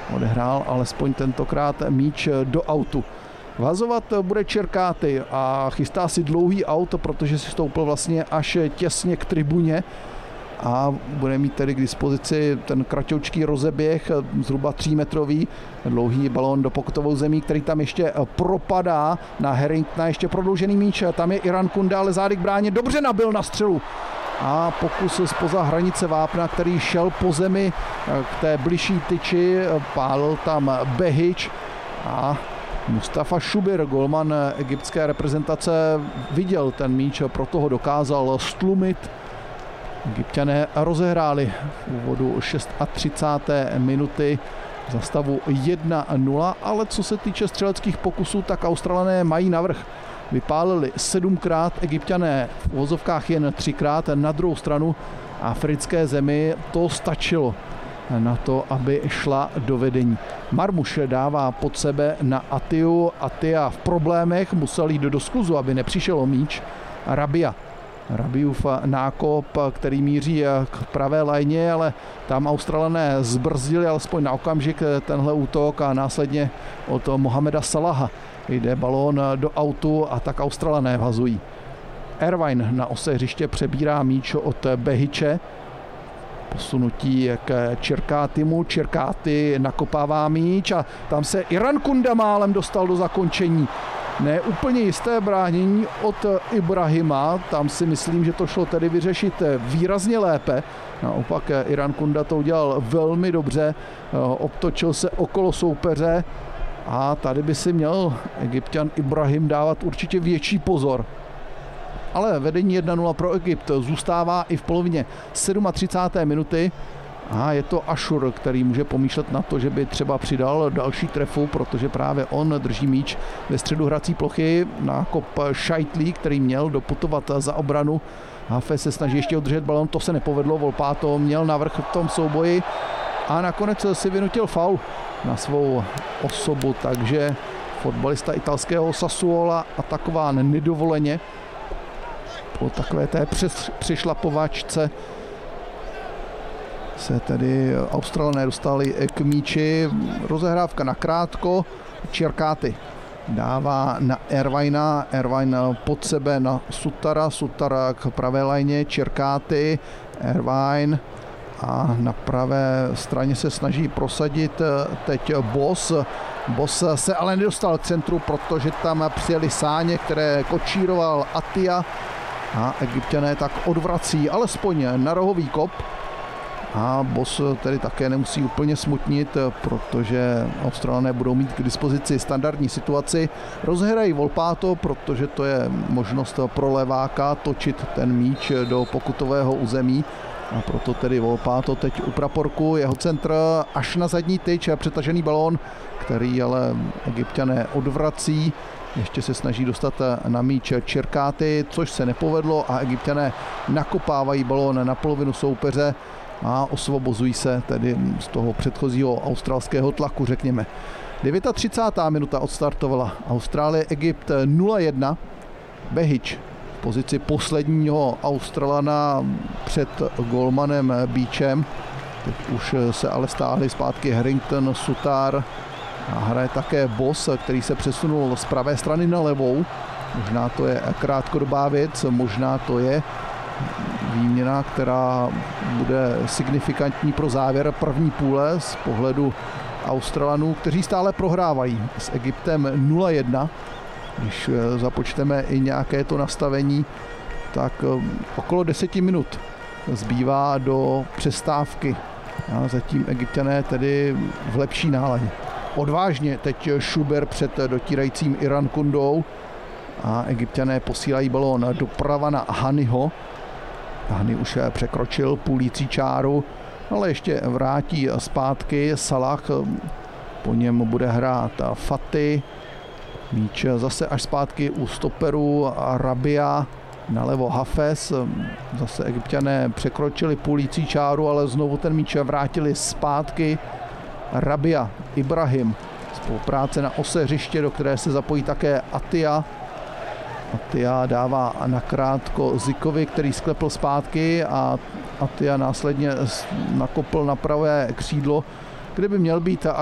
odehrál alespoň tentokrát míč do autu. Vazovat bude Čerkáty a chystá si dlouhý aut, protože si stoupil vlastně až těsně k tribuně a bude mít tedy k dispozici ten kratoučký rozeběh, zhruba 3metrový, dlouhý balón do pokutovou zemí, který tam ještě propadá na Harringtona, ještě prodloužený míč, tam je Iran Kunda, ale zády k bráně, dobře nabil na střelu. A pokus zpoza hranice vápna, který šel po zemi k té bližší tyči, pálil tam Behič a Mustafa Šubir, golman egyptské reprezentace, viděl ten míč, proto ho dokázal stlumit. Egypťané rozehráli v úvodu 36. minuty za stavu 1-0, ale co se týče střeleckých pokusů, tak Australané mají navrch. Vypálili 7krát, Egypťané v uvozovkách jen 3krát. Na druhou stranu africké zemi to stačilo na to, aby šla do vedení. Marmuš dává pod sebe na Atiu. Atia v problémech, musel jít do skluzu, aby nepřišel o míč. Rabiův nákop, který míří k pravé lajně, ale tam Australané zbrzdili alespoň na okamžik tenhle útok a následně od Mohameda Salaha jde balón do autu a tak Australané vhazují. Irvine na ose hřiště přebírá míč od Behiče. Posunutí k Čerkátimu. Čerkáty nakopává míč a tam se Iran Kunda málem dostal do zakončení. Ne úplně jisté bránění od Ibrahima, tam si myslím, že to šlo tedy vyřešit výrazně lépe. Naopak Iran Kunda to udělal velmi dobře, obtočil se okolo soupeře a tady by si měl Egypťan Ibrahim dávat určitě větší pozor. Ale vedení 1-0 pro Egypt zůstává i v polovině 37. minuty. A je to Ashur, který může pomýšlet na to, že by třeba přidal další trefu, protože právě on drží míč ve středu hrací plochy. Nákop Šajtlí, který měl doputovat za obranu. Hafez se snaží ještě udržet balon, to se nepovedlo. Volpato měl navrch v tom souboji a nakonec si vynutil faul na svou osobu, takže fotbalista italského Sassuola atakován nedovoleně po takové té přišlapovačce se tedy Australané dostali k míči. Rozehrávka nakrátko. Čerkáty dává na Irvina. Irvine pod sebe na Sutara. Sutara k pravé lajně. Čerkáty. Irvine. A na pravé straně se snaží prosadit teď Boss. Boss se ale nedostal k centru, protože tam přijeli sáně, které kočíroval Atia. A Egypťané tak odvrací alespoň na rohový kop. A Boss tedy také nemusí úplně smutnit, protože Australané budou mít k dispozici standardní situaci. Rozhrají Volpato, protože to je možnost pro leváka točit ten míč do pokutového území. A proto tedy Volpato teď u praporku, jeho centr až na zadní tyč, přetažený balón, který ale Egypťané odvrací. Ještě se snaží dostat na míč Čerkáty, což se nepovedlo a Egypťané nakopávají balón na polovinu soupeře a osvobozují se tedy z toho předchozího australského tlaku, řekněme. 39. minuta odstartovala Austrálie, Egypt 0-1. Behič v pozici posledního Australana před golmanem Beachem. Teď už se ale stáhli zpátky Harrington, Sutar a hraje také Boss, který se přesunul z pravé strany na levou. Možná to je krátkodobá věc, možná to je výměna, která bude signifikantní pro závěr první půle z pohledu Australanů, kteří stále prohrávají s Egyptem 0-1. Když započteme i nějaké to nastavení, tak okolo 10 minut zbývá do přestávky. A zatím Egypťané tedy v lepší náladě. Odvážně teď Šuber před dotírajícím Iran Kundou a Egypťané posílají balón doprava na Haniho. Hani už překročil půlící čáru, ale ještě vrátí zpátky Salah, po něm bude hrát Fati, míč zase až zpátky u stoperů Rabia, nalevo Hafez, zase Egypťané překročili půlící čáru, ale znovu ten míč vrátili zpátky. Rabia, Ibrahim, spolupráce na ose hřiště, do které se zapojí také Atia. Atia dává nakrátko Zikovi, který sklepl zpátky a Atia následně nakopl na pravé křídlo, kde by měl být